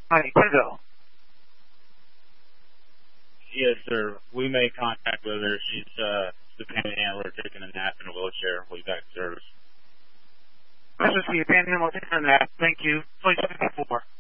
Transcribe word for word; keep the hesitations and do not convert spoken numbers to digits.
Hi, Quinville. Yes, sir. We made contact with her. She's uh, the panhandler taking a nap in a wheelchair. We'll be back to service. This is the panhandler taking a nap. Thank you. Please fifty-four.